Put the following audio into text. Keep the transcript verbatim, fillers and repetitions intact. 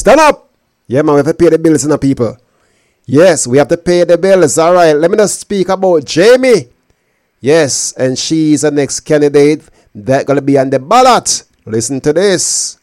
Stand up. Yeah, man, we have to pay the bills, you know, people. Yes, we have to pay the bills. All right, let me just speak about Jamie. Yes, and she's the next candidate that's going to be on the ballot. Listen to this.